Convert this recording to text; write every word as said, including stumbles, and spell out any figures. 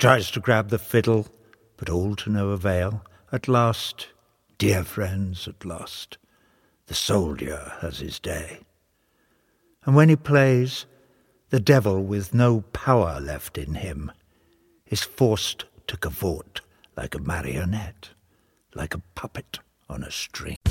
tries to grab the fiddle, but all to no avail. At last, dear friends, at last, the soldier has his day. And when he plays, the devil, with no power left in him, is forced to cavort like a marionette, like a puppet on a string.